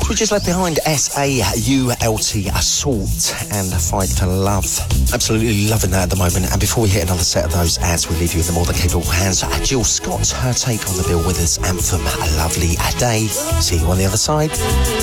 We just left behind S-A-U-L-T, Assault, and Fight for Love. Absolutely loving that at the moment. And before we hit another set of those ads, we leave you in the more than capable hands. Jill Scott, her take on the Bill Withers anthem, A Lovely Day. See you on the other side.